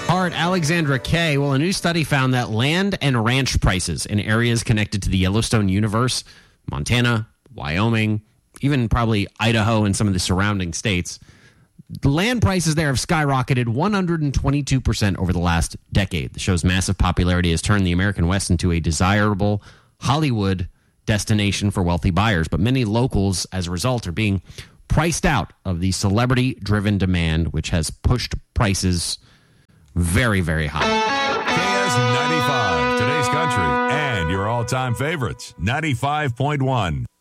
Art, Alexandra K. Well, a new study found that land and ranch prices in areas connected to the Yellowstone universe, Montana, Wyoming, even probably Idaho and some of the surrounding states, the land prices there have skyrocketed 122% over the last decade. The show's massive popularity has turned the American West into a desirable Hollywood destination for wealthy buyers, but many locals, as a result, are being priced out of the celebrity-driven demand, which has pushed prices very, very high. KS95, today's country, and your all-time favorites, 95.1.